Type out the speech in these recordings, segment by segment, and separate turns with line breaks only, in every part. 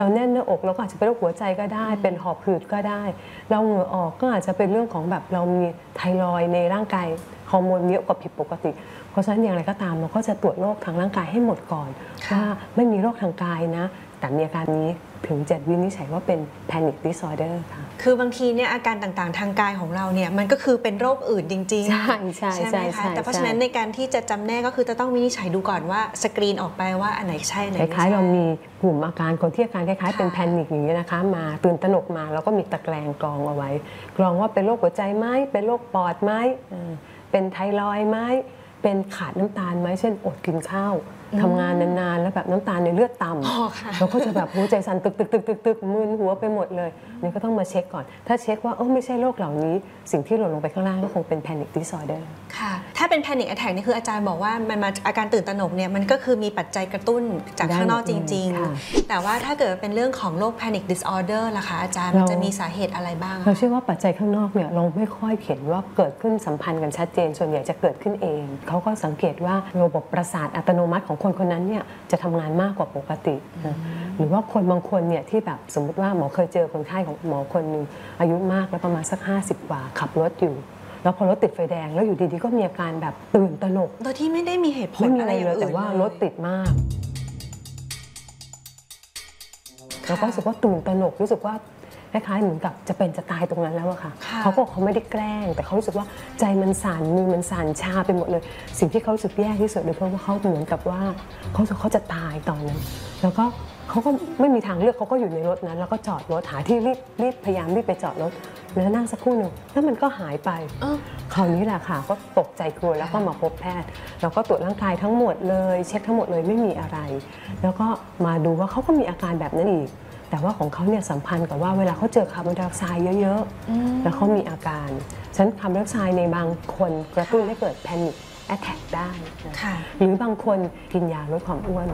เราแน่นหน้าอกเราก็อาจจะเป็นโรคหัวใจก็ได้เป็นหอบหืดก็ได้เราเหงื่อออกก็อาจจะเป็นเรื่องของแบบเรามีไทรอยด์ในร่างกายฮอร์โมนเยอะกว่าผิดปกติเพราะฉะนั้นอย่างไรก็ตามเราก็จะตรวจโรคทางร่างกายให้หมดก่อนว่าไม่มีโรคทางกายนะแต่มีอาการนี้ถึงจะวินิจฉัยว่าเป็น panic disorder ค่ะ
คือบางทีเนี่ยอาการต่างๆทางกายของเราเนี่ยมันก็คือเป็นโรคอื่นจริงๆใช่ไหมคะแต่เพราะฉะนั้นในการที่จะจำแนกก็คือจะต้องวินิจฉัยดูก่อนว่าสกรีนออกไปว่าอันไหนใช่อันไหนไม่ใช่คล้ายๆ
เรามีกลุ่มอาการคนที่อาการคล้ายๆเป็นแพนิคอย่างนี้นะคะมาตื่นตระหนกมาแล้วก็มีตะแกรงกรองเอาไว้กรองว่าเป็นโรคหัวใจไหมเป็นโรคปอดไหมเป็นไทรอยด์ไหมเป็นขาดน้ำตาลไหมเช่นอดกินข้าวทำงานนานๆแล้วแบบน้ำตาลในเลือดต่ำเราก็จะแบบหัวใจสั่นตึกมึนหัวไปหมดเลยนี่ก็ต้องมาเช็คก่อนถ้าเช็คว่าไม่ใช่โรคเหล่านี้สิ่งที่หล่นลงไปข้างล่างก็คงเป็น panic disorder
ค่ะถ้าเป็น panic attack นี่คืออาจารย์บอกว่ามันมาอาการตื่นตระหนกเนี่ยมันก็คือมีปัจจัยกระตุ้นจากข้างนอกจริงๆแต่ว่าถ้าเกิดเป็นเรื่องของโรค panic disorder ล่ะคะอาจารย์มันจะมีสาเหตุอะไรบ้าง
เราเชื่อว่าปัจจัยข้างนอกเนี่ยเราไม่ค่อยเห็นว่าเกิดขึ้นสัมพันธ์กันชัดเจนส่วนใหญ่จะเกิดขึ้นเองเขาก็สังเกตว่าระบบประสาทอัตโนมัติของคนคนนั้นเนี่ยจะทำงานมากกว่าปกติหรือว่าคนบางคนเนี่ยที่แบบสมมติว่าหมอเคยเจอคนไข้ของหมอคนนึงอายุมากแล้วประมาณสัก50กว่าขับรถอยู่แล้วพอรถติดไฟแดงแล้วอยู่ดีๆก็มีอาการแบบตื่นตระหนก
โดยที่ไม่ได้มีเหตุผลอะไร
เลยแต่ว่ารถติดมากแล้วก็รู้สึกว่าตื่นตระหนกรู้สึกว่าคล้ายๆเหมือนกับจะเป็นจะตายตรงนั้นแล้วอะค่ะเขาไม่ได้แกล้งแต่เขารู้สึกว่าใจมันสั่นมือมันสั่นชาไปหมดเลยสิ่งที่เขารู้สึกแย่ที่สุดเลยเพราะว่าเขาเหมือนกับว่าเขาจะตายตอนนั้นแล้วก็เขาก็ไม่มีทางเลือกเขาก็อยู่ในรถนั้นแล้วก็จอดรถหาที่รีบพยายามรีบไปจอดรถแล้วนั่งสักครู่หนึ่งแล้วมันก็หายไปคราวนี้แหละค่ะก็ตกใจกลัวแล้วก็มาพบแพทย์แล้วก็ตรวจร่างกายทั้งหมดเลยเช็คทั้งหมดเลยไม่มีอะไรแล้วก็มาดูว่าเขาก็มีอาการแบบนั้นอีกแต่ว่าของเขาเนี่ยสัมพันธ์กับว่าเวลาเขาเจอคาร์บอนไดออกไซด์เยอะๆแล้วเขามีอาการฉะนั้นคาร์บอนไดออกไซด์ในบางคนกระตุ้นให้เกิดแพนิคแอทแทกได้หรือบางคนกินยาลดความอ้วน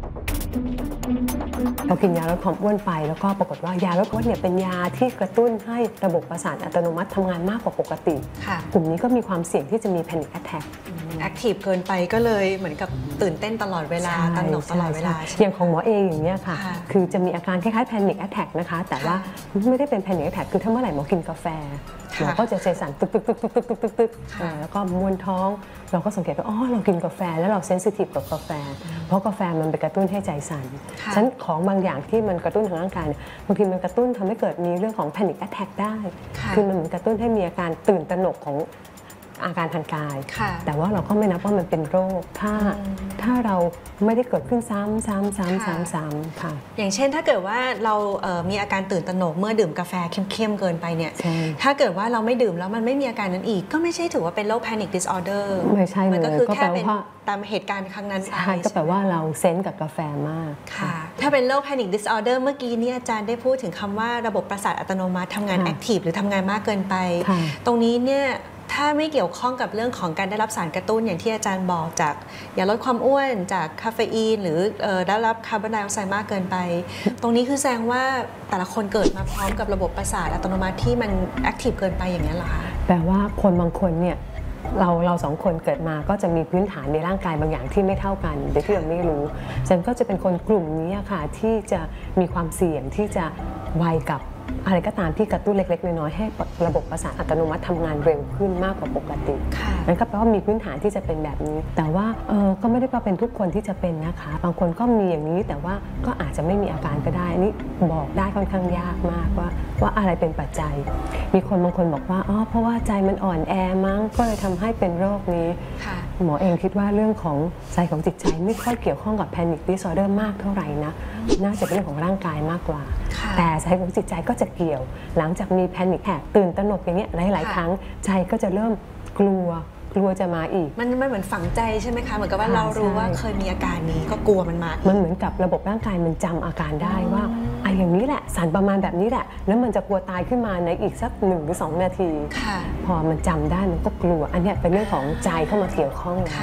เรากินยาลดความอ้วนไปแล้วก็ปรากฏว่ายาลดความอ้วนเนี่ยเป็นยาที่กระตุ้นให้ระบบประสาทอัตโนมัติทำงานมากกว่าปกติกลุ่มนี้ก็มีความเสี่ยงที่จะมีแพนิคแอทแทก
แอคทีฟเกินไปก็เลยเหมือนกับตื่นเต้นตลอดเวลาตระหนกตลอดเวลา
อย่างของหมอเองอย่างนี้ค่ะคือจะมีอาการคล้ายๆแพนิคแอทแทกนะคะแต่ว่าไม่ได้เป็นแพนิคแอทแทกคือถ้าเมื่อไหร่หมอกินกาแฟหมอก็จะใจสั่นตึกแล้วก็มวนท้องเราก็สังเกตว่าเรากินกาแฟแล้วเราเซนซิทีฟกับกาแฟเพราะกาแฟมันไปกระตุ้นให้ใจสั่นฉะนั้นของบางอย่างที่มันกระตุ้นทางร่างกายบางทีมันกระตุ้นทำให้เกิดมีเรื่องของแพนิคแอทแทกได้คือมันเหมือนกระตุ้นให้มีอาการตื่นตระหนกของอาการทางกายแต่ว่าเราก็ไม่นับว่ามันเป็นโรคถ้าเราไม่ได้เกิดขึ้นซ้ำค่ะ
อย่างเช่นถ้าเกิดว่าเรามีอาการตื่นตระหนกเมื่อดื่มกาแฟเข้มๆเกินไปเนี่ยถ้าเกิดว่าเราไม่ดื่มแล้วมันไม่มีอาการนั้นอีกก็ไม่ใช่ถือว่าเป็นโรค panic disorder
ไม่ใช่เลย
ก็คือแค่เป็นตามเหตุการณ์ครั้งนั้น
ใช่ก็แปลว่าเราเซนส์กับกาแฟมาก
ค่ะถ้าเป็นโรค panic disorder เมื่อกี้นี้อาจารย์ได้พูดถึงคำว่าระบบประสาทอัตโนมัติทำงาน active หรือทำงานมากเกินไปตรงนี้เนี่ยถ้าไม่เกี่ยวข้องกับเรื่องของการได้รับสารกระตุ้นอย่างที่อาจารย์บอกจากยาลดความอ้วนจากคาเฟอีนหรือได้รับคาร์บอนไดออกไซด์มากเกินไปตรงนี้คือแสดงว่าแต่ละคนเกิดมาพร้อมกับระบบประสาทอัตโนมัติที่มันแอคทีฟเกินไปอย่างนี้เหรอคะ
แปลว่าคนบางคนเนี่ยเราสองคนเกิดมาก็จะมีพื้นฐานในร่างกายบางอย่างที่ไม่เท่ากันโดยที่เราไม่รู้ฉันก็จะเป็นคนกลุ่มนี้ค่ะที่จะมีความเสี่ยงที่จะไวกับอะไรก็ตามที่กระตุ้นเล็กๆน้อยๆให้ระบบประสาทอัตโนมัติทำงานเร็วขึ้นมากกว่าปกตินั่นก็แปลว่ามีพื้นฐานที่จะเป็นแบบนี้แต่ว่าก็ไม่ได้แปลเป็นทุกคนที่จะเป็นนะคะบางคนก็มีอย่างนี้แต่ว่าก็อาจจะไม่มีอาการก็ได้นี่บอกได้ค่อนข้างยากมากว่าอะไรเป็นปัจจัยมีคนบางคนบอกว่าเพราะว่าใจมันอ่อนแอมั้งก็เลยทำให้เป็นโรคนี้หมอเองคิดว่าเรื่องของใจของจิตใจไม่ค่อยเกี่ยวข้องกับ panic disorder มากเท่าไหร่นะน่าจะเป็นเรื่องของร่างกายมากกว่าแต่ใจของจิตใจก็จะเกี่ยวหลังจากมีแพนิคแอทตื่นตระหนกอย่างเงี้ยหลายๆครั้งใจก็จะเริ่มกลัวจะมาอีก
มันเหมือนฝังใจใช่ไหมคะเหมือนกับว่าเรารู้ว่าเคยมีอาการนี้ก็กลัวมันมา
มันเหมือนกับระบบร่างกายมันจำอาการได้ว่าอย่างนี้แหละสั่นประมาณแบบนี้แหละแล้วมันจะกลัวตายขึ้นมาในอีกสัก1 หรือ 2 นาทีพอมันจำได้มันก็กลัวอันนี้เป็นเรื่องของใจเข้ามาเกี่ยวข้อง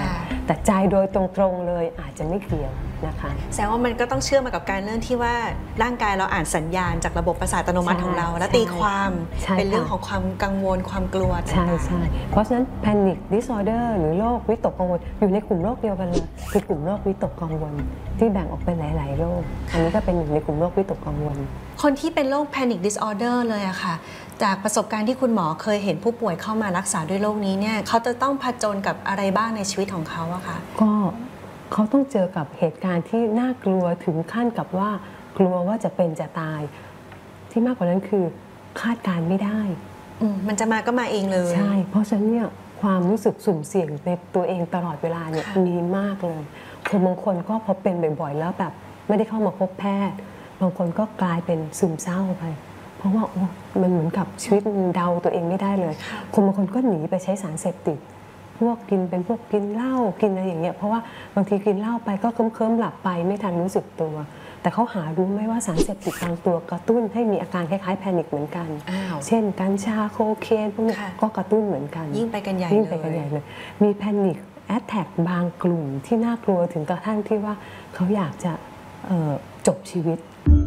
แต่ใจโดยตรงๆเลยอาจจะไม่เกี่ยวนะคะ
แสดงว่ามันก็ต้องเชื่อมมากับการเรื่องที่ว่าร่างกายเราอ่านสัญญาณจากระบบประสาทอัตโนมัติของเราแล้วตีความเป็นเรื่องของความกังวลความกลัวต่างๆ
ใช่เพราะฉะนั้น Panic Disorder หรือโรควิตกกังวลอยู่ในกลุ่มโรคเดียวกันเลยคือกลุ่มโรควิตกกังวลที่แบ่งออกเป็นหลายๆโรคอันนี้ก็เป็นอยู่ในกลุ่มโรควิตกกังวล
คนที่เป็นโรค Panic Disorder เลยอะค่ะจากประสบการณ์ที่คุณหมอเคยเห็นผู้ป่วยเข้ามารักษาด้วยโรคนี้เนี่ยเขาจะต้องผจญกับอะไรบ้างในชีวิตของเขาอะคะ
ก็เขาต้องเจอกับเหตุการณ์ที่น่ากลัวถึงขั้นกับว่ากลัวว่าจะเป็นจะตายที่มากกว่านั้นคือคาดการไม่ได้
มันจะมาก็มาเองเลย
ใช่เพราะฉะนั้นเนี่ยความรู้สึกสุ่มเสี่ยงในตัวเองตลอดเวลาเนี่ยมีมากเลยคนบางคนก็พอเป็นบ่อยๆแล้วแบบไม่ได้เข้ามาพบแพทย์บางคนก็กลายเป็นซึมเศร้าไปเพราะว่ามันเหมือนกับชีวิตเดาตัวเองไม่ได้เลยคนบางคนก็หนีไปใช้สารเสพติดพวกกินเป็นพวกกินเหล้ากินอะไรอย่างเงี้ยเพราะว่าบางทีกินเหล้าไปก็เคลิ้มๆหลับไปไม่ทันรู้สึกตัวแต่เขาหารู้ไหมว่าสารเสพติดบางตัวกระตุ้นให้มีอาการคล้ายๆแพนิคเหมือนกันเช่นกัญชาโคเคนพวกนี้ก็กระตุ้นเหมือนกัน
ยิ่งไปกันใหญ่
เลยมีแพนิคแอทแทกบางกลุ่มที่น่ากลัวถึงกระทั่งที่ว่าเขาอยากจะจบชีวิต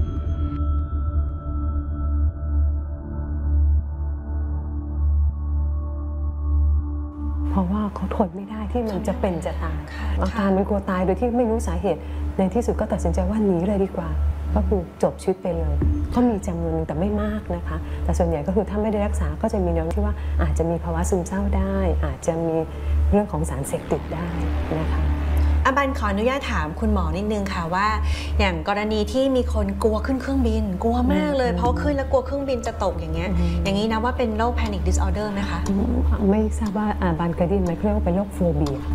เพราะว่าเขาทนไม่ได้ที่มันจะเป็นจะตายอาการมันกลัวตายโดยที่ไม่รู้สาเหตุในที่สุดก็ตัดสินใจว่าหนีเลยดีกว่าก็คือจบชีวิตไปเลยก็มีจำนวนนึงแต่ไม่มากนะคะแต่ส่วนใหญ่ก็คือถ้าไม่ได้รักษาก็จะมีแนวที่ว่าอาจจะมีภาวะซึมเศร้าได้อาจจะมีเรื่องของสารเสพติดได้นะคะ
อาบันขออนุญาตถามคุณหมอนิดนึงค่ะว่าอย่างกรณีที่มีคนกลัวขึ้นเครื่องบินกลัวมากเลยเพราะขึ้นแล้วกลัวเครื่องบินจะตกอย่างเงี้ยอย่างนี้นะว่าเป็นโรค Panic Disorder ไหมคะ
ไม่ทราบว่าบันเคยได้ยินไหมเรียกว่าเป็นโรคโฟเบีย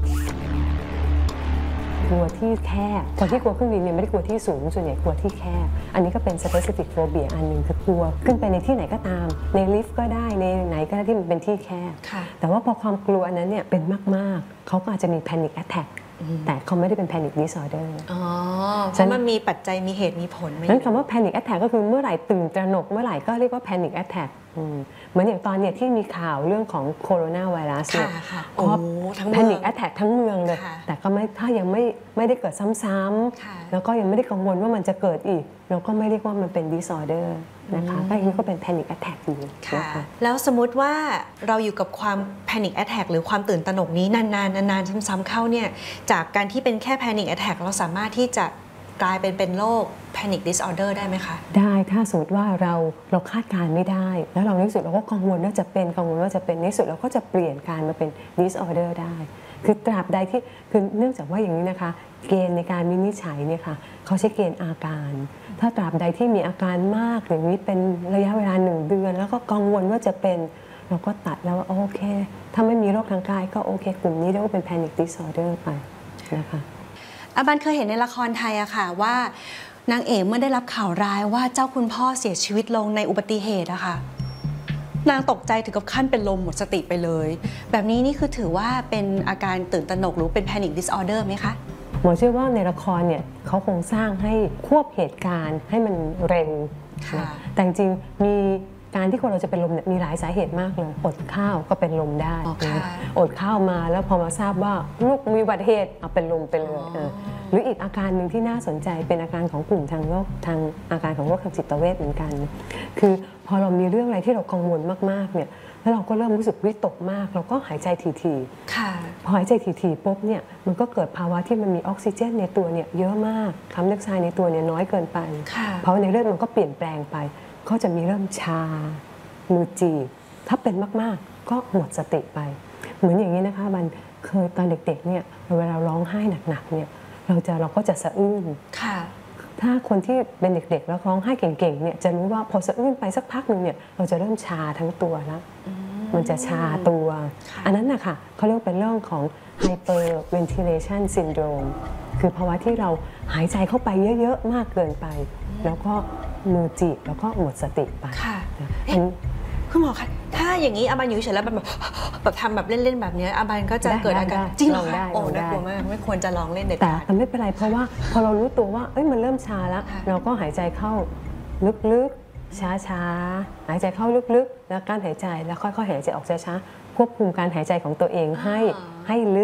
กลัวที่แคบคนที่กลัวเครื่องบินเนี่ยไม่ได้กลัวที่สูงส่วนใหญ่กลัวที่แคบอันนี้ก็เป็น specific phobia อันหนึ่งคือกลัวขึ้นไปในที่ไหนก็ตามในลิฟต์ก็ได้ในไหนก็ได้ที่มันเป็นที่แคบแต่ว่าพอความกลัวอันนั้นเนี่ยเป็นมากๆเขาก็อาจจะมี panic attackแต่เขาไม่ได้เป็น panic disorder
เพราะมันมีปัจจัยมีเหตุมีผล
นั้นคำว่า panic attack ก็คือเมื่อไหร่ตื่นตระหนกเมื่อไหร่ก็เรียกว่า panic attack เหมือนอย่างตอนเนี่ยที่มีข่าวเรื่องของโคโรนาไวรัสเนี่ยแพนิคแอทแทกทั้งเมืองเลยแต่ก็ไม่ถ้ายังไม่ได้เกิดซ้ำๆแล้วก็ยังไม่ได้กังวลว่ามันจะเกิดอีกเราก็ไม่เรียกว่ามันเป็น disorder นะคะก็ยังก็เป็น panic attack อยู่
นะคะแล้วสมมติว่าเราอยู่กับความ panic attack หรือความตื่นตระหนกนี้นานๆซ้ำๆเข้าเนี่ยจากการที่เป็นแค่ panic attack เราสามารถที่จะกลายเป็นโรค panic disorder ได้ไหมคะ
ได้ถ้าสมมติว่าเราคาดการไม่ได้แล้วเราในสุดเราก็กังวลว่าจะเป็นในสุดเราก็จะเปลี่ยนการมาเป็น disorder ได้คือตราบใดที่คือเนื่องจากว่าอย่างนี้นะคะเกณฑ์ในการวินิจฉัยเนี่ยค่ะเขาใช้เกณฑ์อาการถ้าตราบใดที่มีอาการมากอย่างนี้เป็นระยะเวลา1 เดือนแล้วก็กังวลว่าจะเป็นเราก็ตัดแล้วว่าโอเคถ้าไม่มีโรคทางกายก็โอเคกลุ่มนี้เรียกว่าเป็น panic disorder ไปนะคะ
อาบันเคยเห็นในละครไทยอะค่ะว่านางเอกเมื่อได้รับข่าวร้ายว่าเจ้าคุณพ่อเสียชีวิตลงในอุบัติเหตุอะค่ะนางตกใจถึงกับขั้นเป็นลมหมดสติไปเลยแบบนี้นี่คือถือว่าเป็นอาการตื่นตระหนกหรือเป็น panic disorder ไหมคะ
หมอเชื่อว่าในละครเนี่ยเขาคงสร้างให้ควบเหตุการณ์ให้มันเร็วแต่จริงมีการที่คนเราจะเป็นลมเนี่ยมีหลายสาเหตุมากเลยอดข้าวก็เป็นลมได้อดข้าวมาแล้วพอมาทราบว่าลูกมีอุบัติเหตุเอาเป็นลมไปเลยหรืออีกอาการหนึ่งที่น่าสนใจเป็นอาการของกลุ่มทางโรคทางอาการของโรคทางจิตเวชเหมือนกันคือพอเรามีเรื่องอะไรที่เรากังวลมากๆเนี่ยแล้วเราก็เริ่มรู้สึกวิตกมากเราก็หายใจถี่ๆพอหายใจถี่ๆปุ๊บเนี่ยมันก็เกิดภาวะที่มันมีออกซิเจนในตัวเนี่ยเยอะมากคาร์บอนไดออกไซด์ในตัวเนี่ยน้อยเกินไปเพราะในเลือดมันก็เปลี่ยนแปลงไปก็จะมีเริ่มชามือจีบถ้าเป็นมากๆก็หมดสติไปเหมือนอย่างนี้นะคะมันเคยตอนเด็กๆเนี่ยเวลาร้องไห้หนักๆเนี่ยเราก็จะสะอื้นถ้าคนที่เป็นเด็กๆแล้วร้องไห้เก่งๆเนี่ยจะรู้ว่าพอสะอื้นไปสักพักหนึ่งเนี่ยเราจะเริ่มชาทั้งตัวแล้วมันจะชาตัวอันนั้นนะคะเขาเรียกเป็นเรื่องของ hyperventilation syndrome คือภาวะที่เราหายใจเข้าไปเยอะๆมากเกินไปแล้วก็มือจีบแล้วก็หมดสติไป
คุณหมอคะถ้าอย่างนี้อาบันอยู่เฉยแล้วแบบทำแบบเล่นๆแบบนี้อาบันก็จะเกิดอาการจริงเหรอคะโอ้น่ากลัวมากไม่ควรจะลองเล่นเด็ดขาด
แต่ไม่เป็นไรเพราะว่าพอเรารู้ตัวว่ามันเริ่มชาแล้วเราก็หายใจเข้าลึกๆช้าๆหายใจเข้าลึกๆแล้วการหายใจแล้วค่อยๆหายใจออกช้าๆควบคุมการหายใจของตัวเองให้ลึก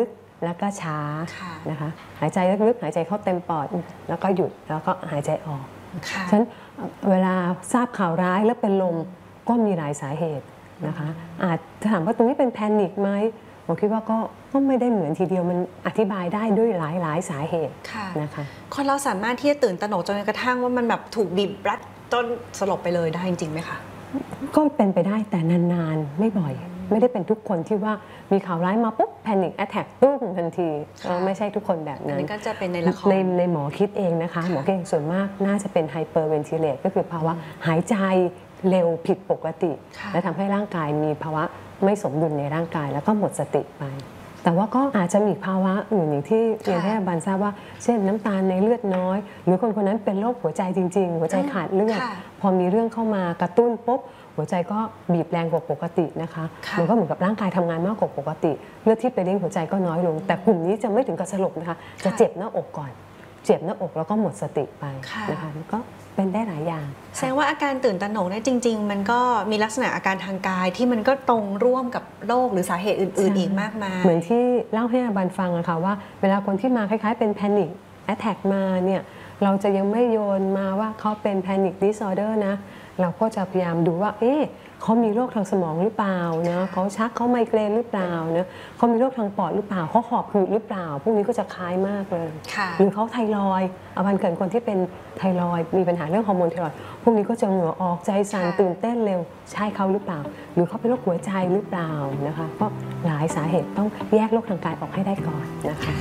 แล้วก็ช้านะคะหายใจลึกๆหายใจเข้าเต็มปอดแล้วก็หยุดแล้วก็หายใจออกฉะนั้นเวลาทราบข่าวร้ายแล้วเป็นลมก็มีหลายสาเหตุนะคะอาจถามว่าตรงนี้เป็นแพนิคไหมผมคิดว่าก็ไม่ได้เหมือนทีเดียวมันอธิบายได้ด้วยหลายสาเหตุนะคะ
คนเราสามารถที่จะตื่นตระหนกจนกระทั่งว่ามันแบบถูกบีบรัดจนสลบไปเลยได้จริงๆไหมคะ
ก็เป็นไปได้แต่นานๆไม่บ่อยไม่ได้เป็นทุกคนที่ว่ามีข่าวร้ายมาปุ๊บแพนิคแอทแทคตุ้งทันทีไม่ใช่ทุกคนแบบนั้น
ก็จะเป็นในละคร
ในหมอคิดเองนะคะหมอเก่งส่วนมากน่าจะเป็นไฮเปอร์เวนทิเลตก็คือภาวะหายใจเร็วผิดปกติและทำให้ร่างกายมีภาวะไม่สมดุลในร่างกายแล้วก็หมดสติไปแต่ว่าก็อาจจะมีภาวะอื่นอย่างที่เรียนให้บันทราบว่าเช่นน้ำตาลในเลือดน้อยหรือคนนั้นเป็นโรคหัวใจจริงๆหัวใจขาดเลือดพอมีเรื่องเข้ามากระตุ้นปุ๊บหัวใจก็บีบแรงกว่าปกตินะคะมันก็เหมือนกับร่างกายทำงานมากกว่าปกติเลือดที่ไปเลี้ยงหัวใจก็น้อยลงแต่กลุ่มนี้จะไม่ถึงกับสลบนะคะจะเจ็บหน้าอกก่อนเจ็บหน้าอกแล้วก็หมดสติไปนะคะก็เป็นได้หลายอย่าง
แสดงว่าอาการตื่นตระหนกเนี่ยจริงๆมันก็มีลักษณะอาการทางกายที่มันก็ตรงร่วมกับโรคหรือสาเหตุอื่นๆอีกมากมาย
เหมือนที่เล่าให้อาบันฟังอะค่ะว่าเวลาคนที่มาคล้ายๆเป็นแพนิคแอทแทคมาเนี่ยเราจะยังไม่โยนมาว่าเขาเป็นแพนิคดิสออเดอร์นะเราก็จะพยายามดูว่าเขามีโรคทางสมองหรือเปล่านะเขาชักเขาไมเกรนหรือเปล่านะเขามีโรคทางปอดหรือเปล่าเขาหอบหืดหรือเปล่าพวกนี้ก็จะคล้ายมากเลยหรือเขาไทรอยด์อาบันเกิดคนที่เป็นไทรอยด์มีปัญหาเรื่องฮอร์โมนไทรอยด์พวกนี้ก็จะเหงื่อออกใจสั่นตื่นเต้นเร็วใช่เขาหรือเปล่าหรือเขาเป็นโรคหัวใจหรือเปล่านะคะก็หลายสาเหตุต้องแยกโรคทางกายออกให้ได้ก่อนนะคะ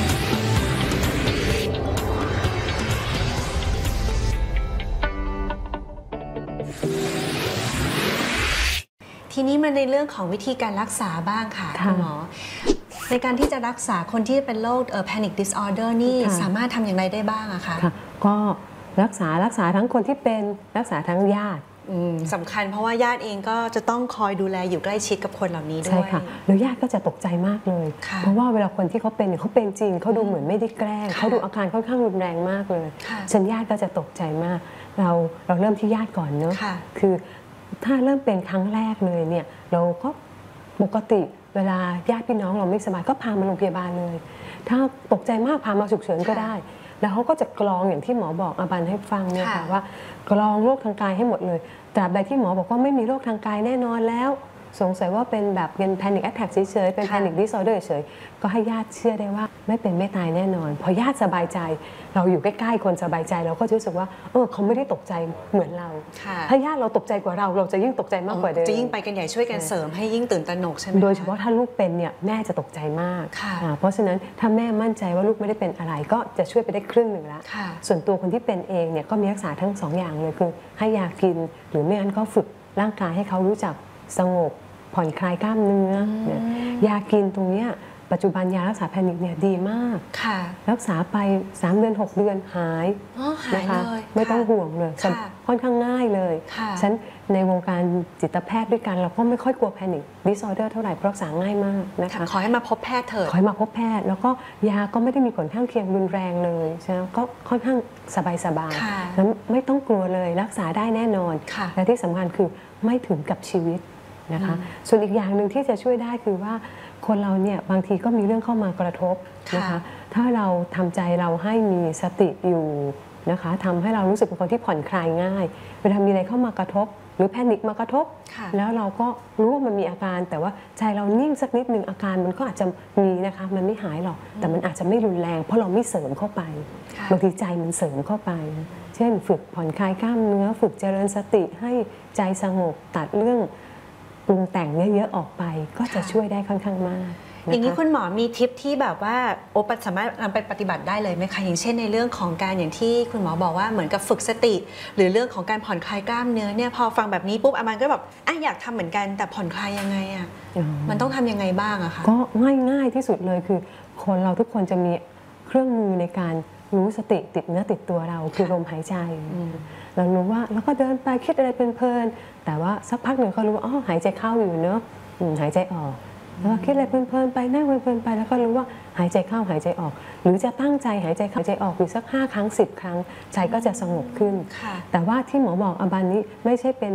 ทีนี้มาในเรื่องของวิธีการรักษาบ้างค่ะคุณหมอในการที่จะรักษาคนที่เป็นโรคPanic Disorder นี่สามารถทำอย่างไรได้บ้างอะคะ
ก็รักษาทั้งคนที่เป็นรักษาทั้งญาติ
สำคัญเพราะว่าญาติเองก็จะต้องคอยดูแลอยู่ใกล้ชิดกับคนเหล่านี้ด้วย
ใช่ค่ะแล้วญาติก็จะตกใจมากเลยเพราะว่าเวลาคนที่เขาเป็นจริงเขาดูเหมือนไม่ได้แกล้งเขาดูอาการค่อนข้างรุนแรงมากเลยฉันญาติก็จะตกใจมากเราเริ่มที่ญาติก่อนเนอะคือถ้าเริ่มเป็นครั้งแรกเลยเนี่ยเราก็ปกติเวลาญาติพี่น้องเราไม่สบายก็พามาโรงพยาบาลเลยถ้าตกใจมากพามาฉุกเฉินก็ได้แล้วเขาก็จะกรองอย่างที่หมอบอกอาบันให้ฟังเนี่ยค่ะว่ากรองโรคทางกายให้หมดเลยตราบใดที่หมอบอกว่าไม่มีโรคทางกายแน่นอนแล้วสงสัยว่าเป็นแบบเป็น Panic Attack เฉยๆเป็น Panic Disorder เฉยๆก็ให้ญาติเชื่อได้ว่าไม่เป็นไม่ตายแน่นอนพอญาติสบายใจเราอยู่ใกล้ๆคนสบายใจเราก็รู้สึกว่าเขาไม่ได้ตกใจเหมือนเราถ้าญาติเราตกใจกว่าเราจะยิ่งตกใจมากกว่าเดิม
จะยิ่งไปกันใหญ่ช่วยกันเสริมให้ยิ่งตื่นตระหนกใช่ไหม
โดยเฉพาะถ้าลูกเป็นเนี่ยแม่จะตกใจมากเพราะฉะนั้นถ้าแม่มั่นใจว่าลูกไม่ได้เป็นอะไรก็จะช่วยไปได้ครึ่งหนึ่งละส่วนตัวคนที่เป็นเองเนี่ยก็มีรักษาทั้ง2 อย่างเลยคือให้ยากินหรือไม่งั้นก็ฝึกร่างกายให้เขารู้จักสงบผ่อนคลายกล้ามเนื้อยากินตรงนี้ปัจจุบันยารักษาแพนิคเนี่ยดีมากรักษาไป3 เดือน6 เดือนหายนะคะไม่ต้องห่วงเลยค่อนข้างง่ายเลยฉันในวงการจิตแพทย์ด้วยกันเราก็ไม่ค่อยกลัวแพนิคดิสออเดอร์เท่าไหร่รักษาง่ายมากนะคะ
ขอให้มาพบแพทย์เถิด
ขอให้มาพบแพทย์แล้วก็ยาก็ไม่ได้มีผลข้างเคียงรุนแรงเลยใช่ไหมก็ค่อนข้างสบายๆแล้วไม่ต้องกลัวเลยรักษาได้แน่นอนและที่สำคัญคือไม่ถึงกับชีวิตนะคะส่วนอีกอย่างหนึ่งที่จะช่วยได้คือว่าคนเราเนี่ยบางทีก็มีเรื่องเข้ามากระทบนะคะถ้าเราทำใจเราให้มีสติอยู่นะคะทำให้เรารู้สึกเป็นคนที่ผ่อนคลายง่ายเวลามีอะไรเข้ามากระทบหรือแพนิคมากระทบแล้วเราก็รู้ว่ามันมีอาการแต่ว่าใจเรานิ่งสักนิดนึงอาการมันก็อาจจะมีนะคะมันไม่หายหรอกแต่มันอาจจะไม่รุนแรงเพราะเราไม่เสริมเข้าไปบางทีใจมันเสริมเข้าไปเช่นฝึกผ่อนคลายกล้ามเนื้อฝึกเจริญสติให้ใจสงบตัดเรื่องปรุงแต่งเยอะๆออกไปก็จะช่วยได้ค่อนข้างมาก
อย่างนี้คุณหมอมีทิปที่แบบว่าสามารถนำไปปฏิบัติได้เลยไหมคะอย่างเช่นในเรื่องของการอย่างที่คุณหมอบอกว่าเหมือนกับฝึกสติหรือเรื่องของการผ่อนคลายกล้ามเนื้อเนี่ยพอฟังแบบนี้ปุ๊บอามันก็แบบอยากทำเหมือนกันแต่ผ่อนคลายยังไงอ่ะมันต้องทำยังไงบ้างอะคะ
ก็ง่ายที่สุดเลยคือคนเราทุกคนจะมีเครื่องมือในการรู้สติติดเนื้อติดตัวเราคือลมหายใจเรารู้ว่าแล้วก็เดินไปคิดอะไรเพลินๆแต่ว่าสักพักหนึ่งก็รู้ว่าหายใจเข้าอยู่เนอะหายใจออกแล้วคิดอะไรเพลินๆไปนั่งเพลินๆไปแล้วก็รู้ว่าหายใจเข้าหายใจออกหรือจะตั้งใจหายใจเข้าหายใจออกอยู่สัก5 ครั้ง 10 ครั้งใจก็จะสงบขึ้นแต่ว่าที่หมอบอกอาบันนี้ไม่ใช่เป็น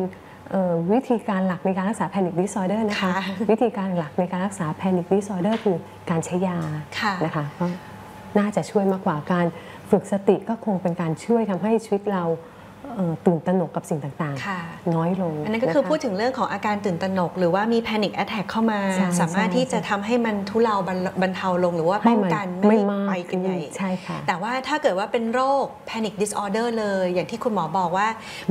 วิธีการหลักในการรักษา Panic Disorder นะคะวิธีการหลักในการรักษา Panic Disorder คือการใช้ยานะคะก็น่าจะช่วยมากกว่าการฝึกสติก็คงเป็นการช่วยทำให้ชีวิตเราตื่นตระหนกกับสิ่งต่างๆน้อยลง
อันนั้นก็คือพูดถึงเรื่องของอาการตื่นตระหนกหรือว่ามี Panic Attack เข้ามาสามารถที่จะทำให้มันทุเลาบรรเทาลงหรือว่าป้องกันไม่ไปกันใหญ่
ใช่ค่ะ
แต่ว่าถ้าเกิดว่าเป็นโรค Panic Disorder เลยอย่างที่คุณหมอบอกว่า